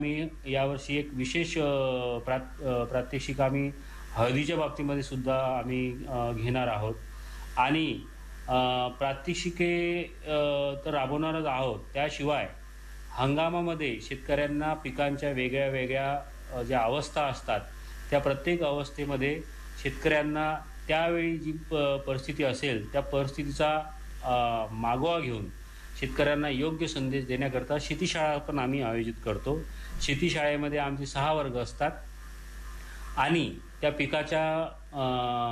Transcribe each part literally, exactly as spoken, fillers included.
मी यावर्षी एक विशेष अ, प्रात अ, प्रात्यक्षिक आम्ही हळदीच्या बाबतीमध्ये सुद्धा आम्ही अ, घेणार आहोत आणि अ, प्रात्यक्षिके अ, तर राबवणारच आहोत. त्याशिवाय हंगामामध्ये शेतकऱ्यांना पिकांच्या वेगळ्या-वेगळ्या अ, ज्या अवस्था असतात, त्या प्रत्येक अवस्थेमध्ये शेतकऱ्यांना त्यावेळी जी प परिस्थिती असेल, त्या परिस्थितीचा अ, मागोवा घेऊन शेतकऱ्यांना योग्य संदेश देण्याकरता शेतीशाळा पण आम्ही आयोजित करतो. शेतीशाळेमध्ये आमचे सहा वर्ग असतात आणि त्या पिकाच्या अ,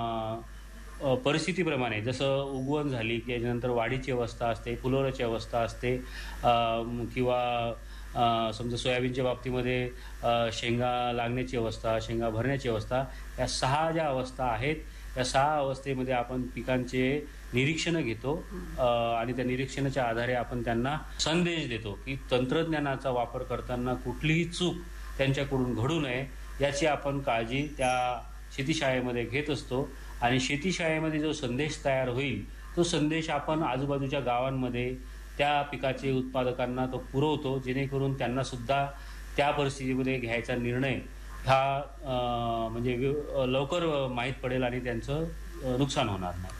अ, परिस्थितीप्रमाणे जसं उगवण झाली, की त्याच्यानंतर वाढीची अवस्था असते, फुलोऱ्याची अवस्था असते अ, किंवा अ, समजा सोयाबीनच्या बाबतीमध्ये अ, शेंगा लागण्याची अवस्था, शेंगा भरण्याची अवस्था, या सहा ज्या अवस्था आहेत, या सहा अवस्थेमध्ये आपण पिकांचे निरीक्षणं घेतो अ, आणि त्या निरीक्षणाच्या आधारे आपण त्यांना संदेश देतो, की तंत्रज्ञानाचा वापर करताना कुठलीही चूक त्यांच्याकडून घडू नये, याची आपण काळजी त्या शेतीशाळेमध्ये घेत असतो आणि शेतीशाळेमध्ये जो संदेश तयार होईल, तो संदेश आपण आजूबाजूच्या गावांमध्ये त्या पिकाचे उत्पादकांना तो पुरवतो, जेणेकरून त्यांना सुद्धा त्या परिस्थितीमध्ये घ्यायचा निर्णय हा अ, म्हणजे व्य लवकर माहीत पडेल आणि त्यांचं अ, नुकसान होणार नाही.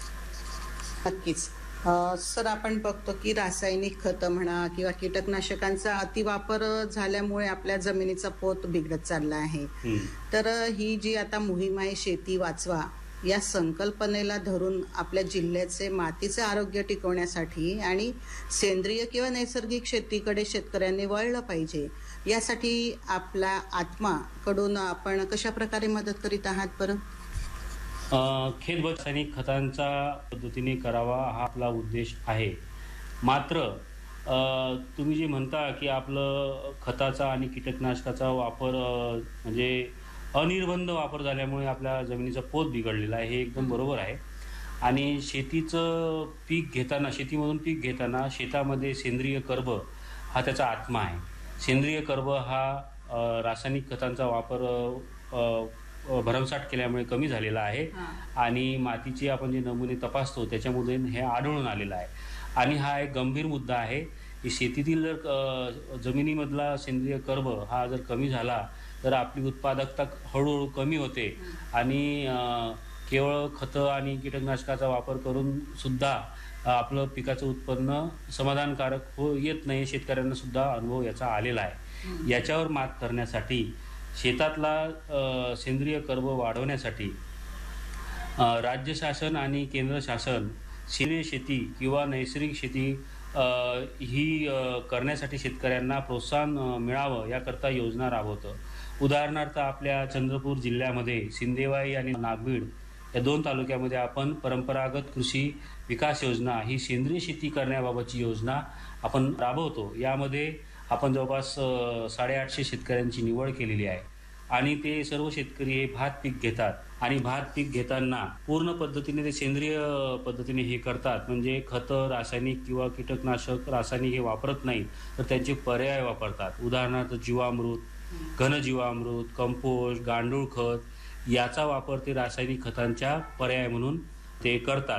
नक्कीच. अ, सर आपण बघतो की रासायनिक खतं म्हणा किंवा कीटकनाशकांचा अतिवापर अ, झाल्यामुळे आपल्या जमिनीचा पोत बिघडत चालला आहे. हं. तर अ, ही जी आता मोहीम आहे शेती वाचवा, या संकल्पनेला धरून आपल्या जिल्ह्याचे मातीचे आरोग्य टिकवण्यासाठी आणि सेंद्रिय किंवा नैसर्गिक शेतीकडे शेतकऱ्यांनी वळलं पाहिजे. यासाठी आपला आत्माकडून आपण कशाप्रकारे मदत करीत आहात बरं? अ, खेत रासायनिक खतांचा पद्धतीने करावा हा आपला उद्देश आहे. मात्र अ, तुम्ही जे म्हणता, की आपलं खताचा आणि कीटकनाशकाचा वापर अ, म्हणजे अनिर्बंध वापर झाल्यामुळे आपल्या जमिनीचा पोत बिघडलेला आहे, हे एकदम बरोबर आहे. आणि शेतीचं पीक घेताना, शेतीमधून पीक घेताना शेतामध्ये सेंद्रिय कर्ब हा त्याचा आत्मा आहे. सेंद्रिय कर्ब हा अ, रासायनिक खतांचा वापर अ, अ, भरमसाठ केल्यामुळे कमी झालेला आहे हां. आणि मातीचे आपण जे नमुने तपासतो त्याच्यामधून हे आढळून आलेलं आहे. आणि हा एक गंभीर मुद्दा आहे, की शेतीतील जर अ, जमिनीमधला सेंद्रिय कर्ब हा जर कमी झाला, तर आपली उत्पादकता हळू-हळू कमी होते आणि अ, केवळ खतं आणि कीटकनाशकाचा वापर करून सुद्धा अ, आपलं पिकाचं उत्पन्न समाधानकारक हो येत नाही. शेतकऱ्यांना सुद्धा अनुभव याचा आलेला आहे. हं. याच्यावर मात करण्यासाठी शेतातला अ, सेंद्रिय कर्ब वाढवण्यासाठी अ, राज्य शासन आणि केंद्र शासन सेंद्रिय शेती किंवा नैसर्गिक शेती अ, ही अ, करण्यासाठी शेतकऱ्यांना प्रोत्साहन अ, मिळावं याकरता योजना राबवतं. उदाहरणार्थ आपल्या चंद्रपूर जिल्ह्यामध्ये सिंदेवाई आणि नागभीड या दोन तालुक्यामध्ये आपण परंपरागत कृषी विकास योजना ही सेंद्रिय शेती करण्याबाबतची योजना आपण राबवतो. यामध्ये आपण जवळपास अ, साडेआठशे शेतकऱ्यांची निवड केलेली आहे आणि ते सर्व शेतकरी हे भात पीक घेतात आणि भात पीक घेताना पूर्ण पद्धतीने ते सेंद्रिय पद्धतीने हे करतात. म्हणजे खतं, रासायनिक किंवा कीटकनाशक, रासायनिक हे वापरत नाहीत, तर त्यांचे पर्याय वापरतात. उदाहरणार्थ जीवामृत, घनजीवामृत, कंपोस्ट, गांडूळ खत याचा वापर ते रासायनिक खतांच्या पर्याय म्हणून ते करतात.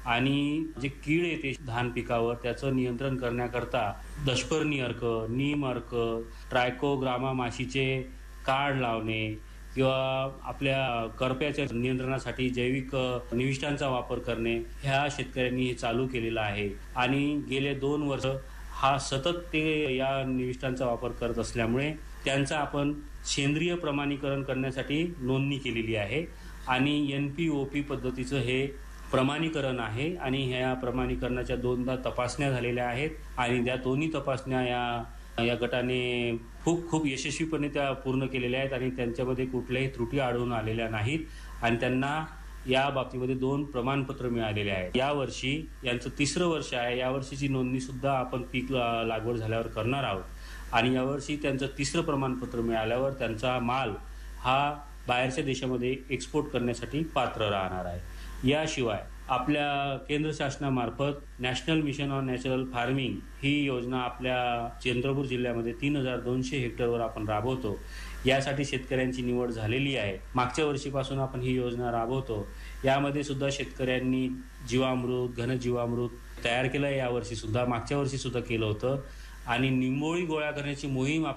आणि जे कीड येते धान पिकावर त्याचं नियंत्रण करण्याकरता दशपर्णी अर्क, नीम अर्क, ट्रायकोग्रामा माशीचे काड लावणे किंवा आपल्या करप्याच्या नियंत्रणासाठी जैविक अ, निविष्ठांचा वापर करणे, ह्या शेतकऱ्यांनी हे चालू केलेलं आहे आणि गेले दोन वर्ष हा सतत ते या निविष्ठांचा वापर करत असल्यामुळे त्यांचं आपण सेंद्रिय प्रमाणीकरण करण्यासाठी नोंदणी केलेली आहे आणि एन-पी-ओ-पी पद्धतीचं हे प्रमाणीकरण आहे आणि ह्या प्रमाणीकरणाच्या दोनदा तपासण्या झालेल्या आहेत आणि त्या दोन्ही तपासण्या या या गटाने खूप खूप यशस्वीपणे त्या पूर्ण केलेल्या आहेत आणि त्यांच्यामध्ये कुठल्याही त्रुटी आढळून आलेल्या नाहीत आणि त्यांना या बाबतीमध्ये दोन प्रमाणपत्र मिळालेले आहेत. यावर्षी यांचं तिसरं वर्ष आहे. यावर्षीची नोंदणीसुद्धा आपण पीक ला लागवड झाल्यावर करणार आहोत आणि यावर्षी त्यांचं तिसरं प्रमाणपत्र मिळाल्यावर त्यांचा माल हा बाहेरच्या देशामध्ये एक्सपोर्ट करण्यासाठी पात्र राहणार आहे. याशिवाय आपल्या केंद्र शासनामार्फत national mission on natural farming ही योजना आपल्या चंद्रपूर जिल्ह्यामध्ये तीन हजार दोनशे हेक्टरवर आपण राबवतो. यासाठी शेतकऱ्यांची निवड झालेली आहे. मागच्या वर्षीपासून आपण ही योजना राबवतो. यामध्ये सुद्धा शेतकऱ्यांनी जीवामृत, घनजीवामृत तयार केलं आहे यावर्षी सुद्धा, मागच्या वर्षी सुद्धा केलं होतं आणि निंबोळी गोळा करण्याची मोहीम